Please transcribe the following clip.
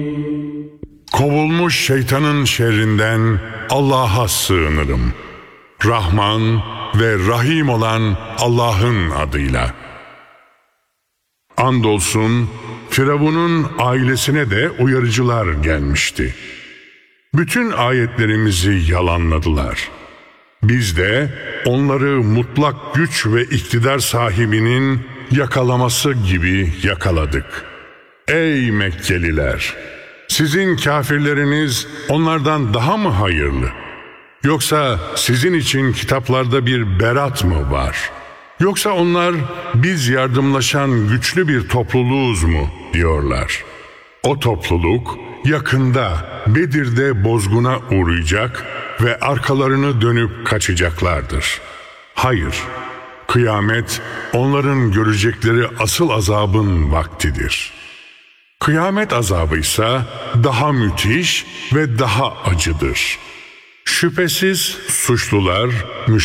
Kovulmuş şeytanın şerrinden Allah'a sığınırım. Rahman ve Rahim olan Allah'ın adıyla. Andolsun Firavun'un ailesine de uyarıcılar gelmişti. Bütün ayetlerimizi yalanladılar. Biz de onları mutlak güç ve iktidar sahibinin yakalaması gibi yakaladık. Ey Mekkeliler! Sizin kafirleriniz onlardan daha mı hayırlı? Yoksa sizin için kitaplarda bir berat mı var? Yoksa onlar biz yardımlaşan güçlü bir topluluğuz mu diyorlar. O topluluk yakında Bedir'de bozguna uğrayacak ve arkalarını dönüp kaçacaklardır. Hayır, kıyamet onların görecekleri asıl azabın vaktidir. Kıyamet azabı ise daha müthiş ve daha acıdır. Şüphesiz suçlular,